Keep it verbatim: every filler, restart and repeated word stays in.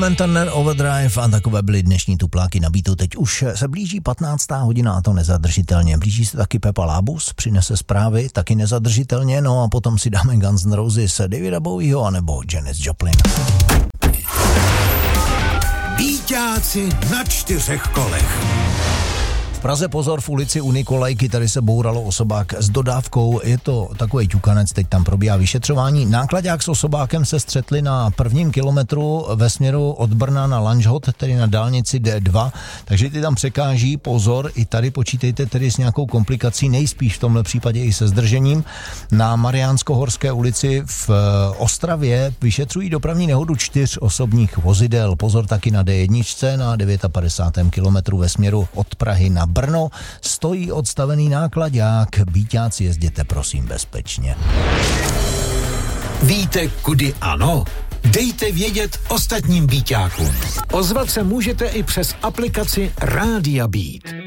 Turner Overdrive a takové byly dnešní tupláky na beatu. Teď už se blíží patnáctá hodina a to nezadržitelně. Blíží se taky Pepa Labus, přinese zprávy, taky nezadržitelně, no a potom si dáme Guns N' Roses, Davida Bowieho anebo Janis Joplin. Býťáci na čtyřech kolech. V Praze pozor, v ulici u Nikolajky, tady se bouralo osobák s dodávkou, je to takový ťukanec, teď tam probíhá vyšetřování. Náklaďák s osobákem se střetli na prvním kilometru ve směru od Brna na Lanžhot, tedy na dálnici D dva, takže ty tam překáží, pozor, i tady počítejte tedy s nějakou komplikací, nejspíš v tomhle případě i se zdržením. Na Mariánsko-Horské ulici v Ostravě vyšetřují dopravní nehodu čtyř osobních vozidel, pozor taky na D jedna na padesátém devátém kilometru ve směru od Prahy na Brno, stojí odstavený náklaďák. Býťáci, jezděte prosím bezpečně. Víte, kudy ano? Dejte vědět ostatním býťákům. Ozvat se můžete i přes aplikaci Rádia Beat.